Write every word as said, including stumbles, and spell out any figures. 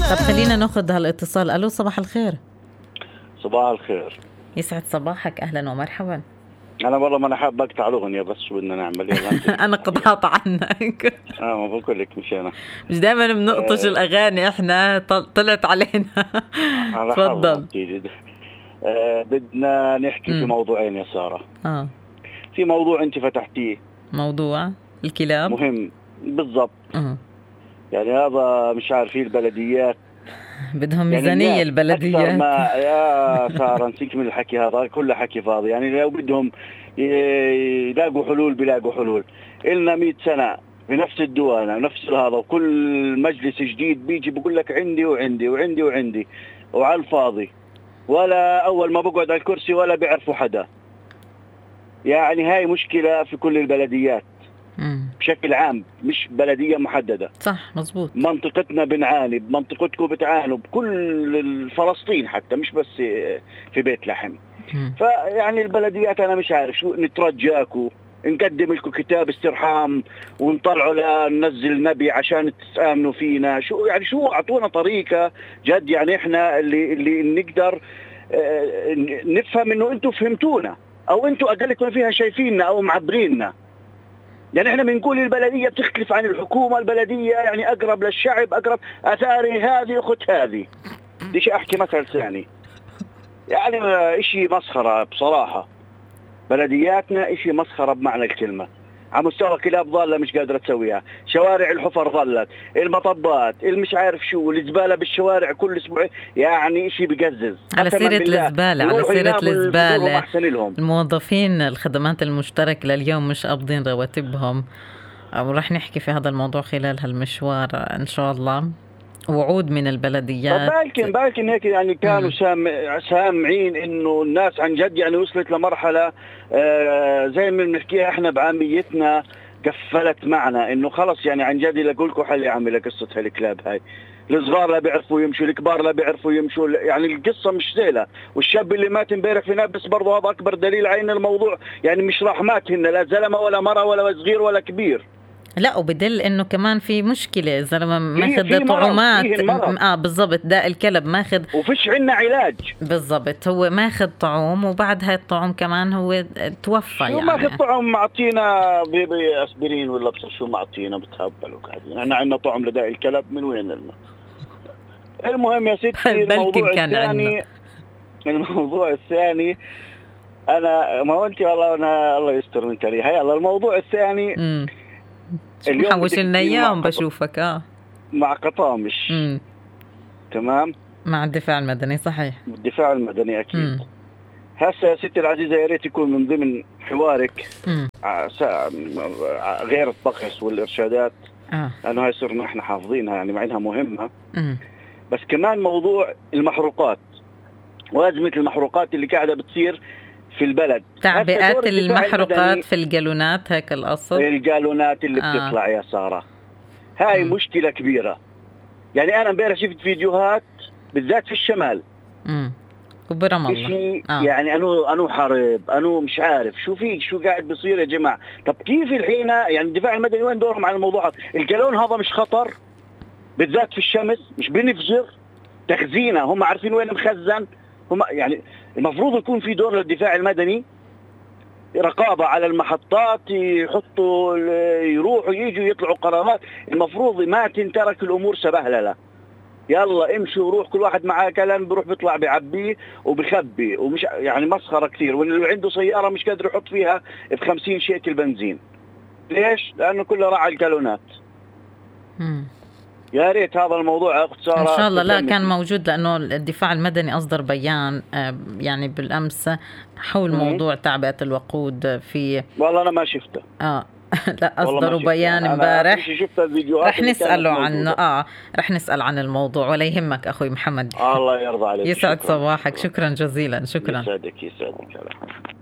طب خلينا ناخذ هالاتصال. الو صباح الخير. صباح الخير. يسعد صباحك، اهلا ومرحبا. انا والله ما انا حاب اقطع الاغنيه بس شو بدنا نعمل. انا قطعت عنك. اه ما بقول لك مش انا مش دائما بنقطش آه الاغاني احنا، طلعت علينا. تفضل. آه بدنا نحكي م. في موضوعين يا ساره. اه في موضوع انت فتحتيه، موضوع الكلاب مهم بالضبط. اه يعني هذا مش عارفين البلديات بدهم ميزانية يعني البلديات أكثر ما يا سارة نسيك من الحكي هذا كله حكي فاضي. يعني لو بدهم يلاقوا حلول بيلاقوا حلول. إلنا مئة سنة في نفس الدوانة نفس هذا، وكل مجلس جديد بيجي بقول لك عندي وعندي وعندي وعندي وعلى الفاضي، ولا أول ما بقعد على الكرسي ولا بيعرفوا حدا. يعني هاي مشكلة في كل البلديات بشكل عام، مش بلدية محددة. صح مزبوط. منطقتنا بنعاني، بمنطقتكم بتعانوا، بكل فلسطين حتى مش بس في بيت لحم. فيعني البلديات أنا مش عارف شو، نترجاكم نقدم لكم كتاب استرحام ونطلعوا لننزل نبي عشان تتآمنوا فينا. شو يعني شو أعطونا طريقة جد، يعني إحنا اللي اللي نقدر نفهم إنه أنتوا فهمتونا أو أنتوا أقل يكون فيها شايفيننا أو معبريننا. يعني احنا بنقول البلدية بتختلف عن الحكومة، البلدية يعني أقرب للشعب، أقرب أثاري هذه أخت هذه. ديش أحكي مثل ثاني، يعني إشي مسخرة بصراحة. بلدياتنا إشي مسخرة بمعنى الكلمة. على مستوى كلاب ظلة مش قادرة تسويها، شوارع الحفر ظلت، المطبات، المش عارف شو، الزبالة بالشوارع كل أسبوع. يعني إشي بقزز. على سيرة الزبالة على سيرة الزبالة الموظفين الخدمات المشتركة لليوم مش قابضين رواتبهم، ورح نحكي في هذا الموضوع خلال هالمشوار إن شاء الله. وعود من البلديات. بالكن بالكن هيك يعني كانوا سامع سامعين انه الناس عن جد يعني وصلت لمرحله آه زي ما بنحكيها احنا بعاميتنا، قفلت معنا انه خلص يعني عن جد لكلكم حل يعمل قصه هالكلاب هاي. الصغار لا بيعرفوا يمشوا، الكبار لا بيعرفوا يمشوا، يعني القصه مش سهله. والشاب اللي مات امبارح في نابلس برضه هذا اكبر دليل على ان الموضوع يعني مش راح مات هن لا زلمه ولا مره ولا صغير ولا كبير. لا وبدل انه كمان في مشكله، الزلمه ماخذ طعومات. اه بالضبط، داء الكلب ماخذ وفيش عندنا علاج. بالضبط، هو ماخذ طعوم وبعد هاي الطعوم كمان هو توفى. شو يعني ماخذ طعم معطينا باسبرين ولا بس شو معطينا بتهبلوا قاعدين. احنا عندنا طعم لداء الكلب من وين لنا؟ المهم يا ستي الموضوع الثاني الموضوع الثاني انا ما هو انت والله انا الله يستر من كريهه. يلا الموضوع الثاني امم محوش لنا ايام بشوفك اه مع قطامش. امم تمام، مع الدفاع المدني. صحيح، الدفاع المدني اكيد. هسه يا ستي العزيزه يا ريت يكون من ضمن حوارك غير الطقس والارشادات اه لانه هاي صرنا احنا حافظينها يعني مع انها مهمه. مم. بس كمان موضوع المحروقات وازمه المحروقات اللي قاعده بتصير في البلد. تعبئات المحروقات في الجالونات، هيك القصد الجالونات اللي آه. بتطلع يا سارة هاي م. مشكلة كبيرة. يعني أنا امبارح شفت فيديوهات بالذات في الشمال امم وبرم الله آه. يعني أنو أنو حرب أنو مش عارف شو في شو قاعد بصير يا جماعة. طب كيف الحين يعني الدفاع المدني وين دورهم على الموضوع هذا؟ الجالون هذا مش خطر بالذات في الشمس؟ مش بنفجر تخزينه؟ هم عارفين وين مخزن؟ هم يعني المفروض يكون في دور للدفاع المدني، رقابة على المحطات، يحطوا يروحوا ييجوا يطلعوا قرارات. المفروض ما تنترك الأمور سبهللة. يلا امشوا روح، كل واحد معاه كلام بروح بيطلع بعبيه وبخبي ومش يعني مسخرة كثير. واللي عنده سيارة مش قادر يحط فيها بخمسين شيكل بنزين. ليش؟ لأنه كله راعى الكالونات. يا ريت هذا الموضوع اختصارا ان شاء الله. لا كان موجود لانه الدفاع المدني اصدر بيان يعني بالامس حول موضوع تعبئه الوقود في. والله انا ما شفته. اه لا اصدروا بيان امبارح، رح نساله عنه. اه رح نسال عن الموضوع ولا يهمك اخوي محمد. الله يرضى عليك. يسعد صباحك. شكرا جزيلا. شكرا. يسعدك يسعدك.